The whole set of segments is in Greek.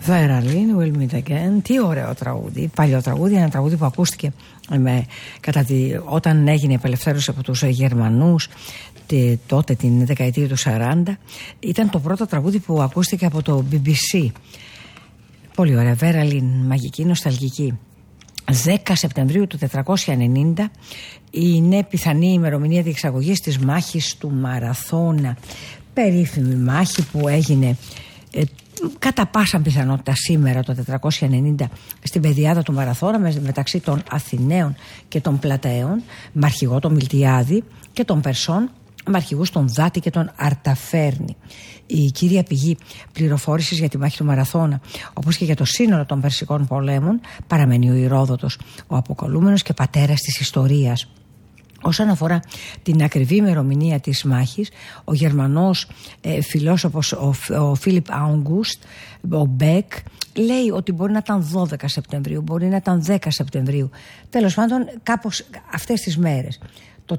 Βεραλίν, Will Meet Again. Τι ωραίο τραγούδι. Παλιό τραγούδι, ένα τραγούδι που ακούστηκε όταν έγινε η απελευθέρωση από τους Γερμανούς τότε την δεκαετία του 40. Ήταν το πρώτο τραγούδι που ακούστηκε από το BBC. Πολύ ωραία. Βεραλίν, μαγική, νοσταλγική. 10 Σεπτεμβρίου του 490 είναι πιθανή ημερομηνία διεξαγωγής της μάχης του Μαραθώνα. Περίφημη μάχη που έγινε κατά πάσα πιθανότητα σήμερα το 490 στην πεδιάδα του Μαραθώνα μεταξύ των Αθηναίων και των Πλαταίων, με αρχηγό τον Μιλτιάδη, και των Περσών με αρχηγούς τον Δάτη και τον Αρταφέρνη. Η κύρια πηγή πληροφόρησης για τη μάχη του Μαραθώνα, όπως και για το σύνολο των Περσικών πολέμων, παραμένει ο Ηρόδοτος, ο αποκαλούμενος και πατέρας της ιστορίας. Όσον αφορά την ακριβή ημερομηνία της μάχης, ο Γερμανός φιλόσοφος ο Φίλιπ Άουγκουστ, ο Μπεκ, λέει ότι μπορεί να ήταν 12 Σεπτεμβρίου, μπορεί να ήταν 10 Σεπτεμβρίου. Τέλος πάντων, κάπως αυτές τις μέρες. Το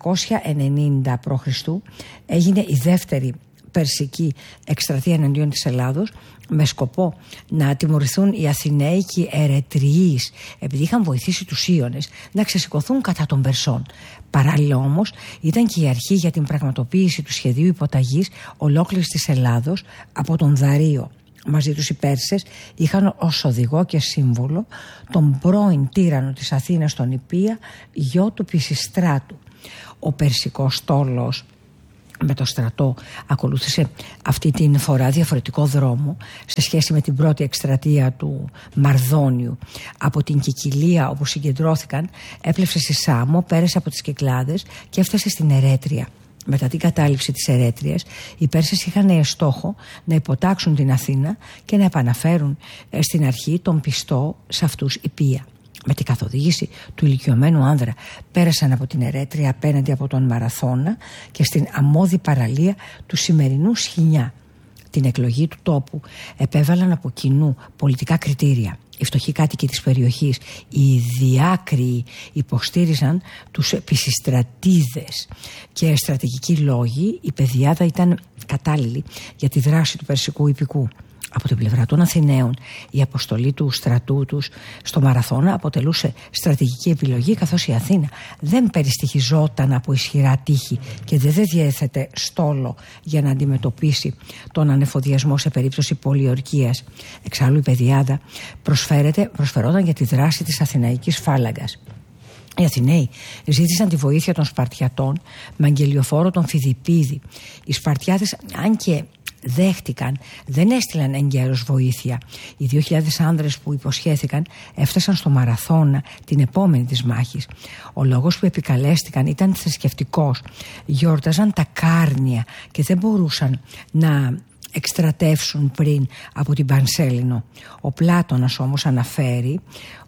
490 π.Χ. έγινε η δεύτερη περσική εκστρατεία εναντίον της Ελλάδος, με σκοπό να τιμωρηθούν οι Αθηναίοι και οι Ερετριείς, επειδή είχαν βοηθήσει τους Ίωνες να ξεσηκωθούν κατά των Περσών. Παράλληλα όμως ήταν και η αρχή για την πραγματοποίηση του σχεδίου υποταγής ολόκληρης της Ελλάδος από τον Δαρείο. Μαζί τους οι Πέρσες είχαν ως οδηγό και σύμβολο τον πρώην τύραννο της Αθήνας, τον Ιππία, γιο του Πισιστράτου. Ο περσικός στόλος με το στρατό ακολούθησε αυτή την φορά διαφορετικό δρόμο σε σχέση με την πρώτη εκστρατεία του Μαρδόνιου. Από την Κικιλία, όπου συγκεντρώθηκαν, έπλευσε στη Σάμο, πέρασε από τις Κυκλάδες και έφτασε στην Ερέτρια. Μετά την κατάληψη της Ερέτριας, οι Πέρσες είχαν στόχο να υποτάξουν την Αθήνα και να επαναφέρουν στην αρχή τον πιστό σε αυτούς Ιππία. Με την καθοδήγηση του ηλικιωμένου άνδρα πέρασαν από την Ερέτρια απέναντι από τον Μαραθώνα και στην αμμώδη παραλία του σημερινού Σχοινιά. Την εκλογή του τόπου επέβαλαν από κοινού πολιτικά κριτήρια. Οι φτωχοί κάτοικοι της περιοχής, οι διάκριοι, υποστήριζαν τους Πισιστρατίδες, και στρατηγικοί λόγοι η πεδιάδα ήταν κατάλληλη για τη δράση του περσικού ιππικού. Από την πλευρά των Αθηναίων, η αποστολή του στρατού τους στο Μαραθώνα αποτελούσε στρατηγική επιλογή, καθώς η Αθήνα δεν περιστοιχιζόταν από ισχυρά τείχη και δεν διέθετε στόλο για να αντιμετωπίσει τον ανεφοδιασμό σε περίπτωση πολιορκίας. Εξάλλου η πεδιάδα προσφερόταν για τη δράση της Αθηναϊκής φάλαγγας. Οι Αθηναίοι ζήτησαν τη βοήθεια των Σπαρτιατών με αγγελιοφόρο τον Φιδιππίδη. Οι Σπαρτιάτες, αν και δέχτηκαν, δεν έστειλαν εγκαίρως βοήθεια. Οι 2.000 άνδρες που υποσχέθηκαν έφτασαν στο Μαραθώνα την επόμενη της μάχης. Ο λόγος που επικαλέστηκαν ήταν θρησκευτικός. Γιόρταζαν τα Κάρνια και δεν μπορούσαν να εκστρατεύσουν πριν από την Πανσέλινο. Ο Πλάτωνας όμως αναφέρει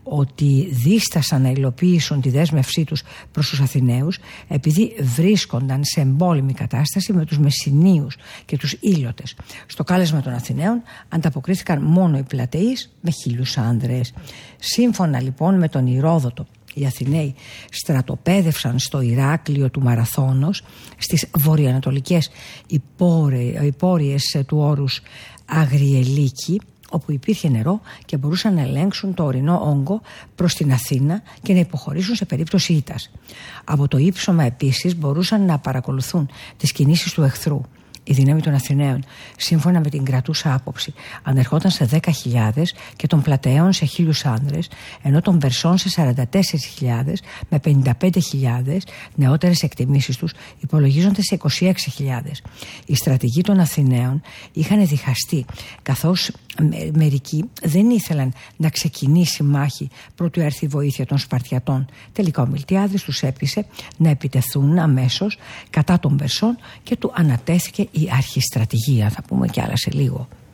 ότι δίστασαν να υλοποιήσουν τη δέσμευσή τους προς τους Αθηναίους επειδή βρίσκονταν σε εμπόλεμη κατάσταση με τους Μεσσηνίους και τους Ήλωτες. Στο κάλεσμα των Αθηναίων ανταποκρίθηκαν μόνο οι Πλατεείς με 1.000 άνδρες. Σύμφωνα λοιπόν με τον Ηρόδοτο, οι Αθηναίοι στρατοπέδευσαν στο Ηράκλειο του Μαραθώνος, στις βορειοανατολικές υπόρειες του όρους Αγριελίκη, όπου υπήρχε νερό και μπορούσαν να ελέγξουν το ορεινό όγκο προς την Αθήνα και να υποχωρήσουν σε περίπτωση ήττας. Από το ύψωμα επίσης μπορούσαν να παρακολουθούν τις κινήσεις του εχθρού. Η δύναμη των Αθηναίων, σύμφωνα με την κρατούσα άποψη, ανερχόταν σε 10.000 και των Πλαταίων σε 1.000 άνδρες, ενώ των Περσών σε 44.000 με 55.000, νεότερες εκτιμήσεις τους υπολογίζονται σε 26.000. Οι στρατηγοί των Αθηναίων είχαν διχαστεί, καθώς μερικοί δεν ήθελαν να ξεκινήσει μάχη προτού έρθει η βοήθεια των Σπαρτιατών. Τελικά ο Μιλτιάδης τους έπεισε να επιτεθούν αμέσως κατά των Περσών και του ανατέθηκε η αρχιστρατηγία. Θα πούμε κι άλλα σε λίγο.